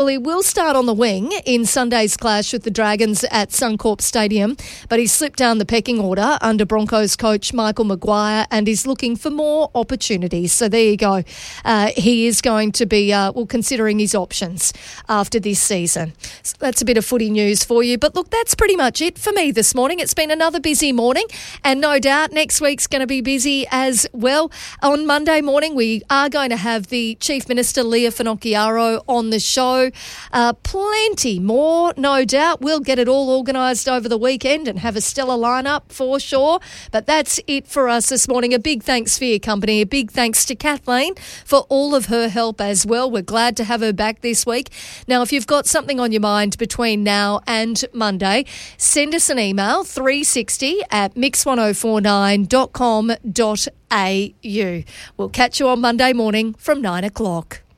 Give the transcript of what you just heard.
Well, he will start on the wing in Sunday's clash with the Dragons at Suncorp Stadium, but he's slipped down the pecking order under Broncos coach Michael Maguire and is looking for more opportunities. So there you go. He is going to be, considering his options after this season. So that's a bit of footy news for you. But look, that's pretty much it for me this morning. It's been another busy morning, and no doubt next week's going to be busy as well. On Monday morning, we are going to have the Chief Minister, Leah Finocchiaro, on the show. Plenty more, no doubt. We'll get it all organised over the weekend and have a stellar lineup for sure. But that's it for us this morning. A big thanks for your company. A big thanks to Kathleen for all of her help as well. We're glad to have her back this week. Now, if you've got something on your mind between now and Monday, send us an email, 360@mix1049.com.au. We'll catch you on Monday morning from 9 o'clock.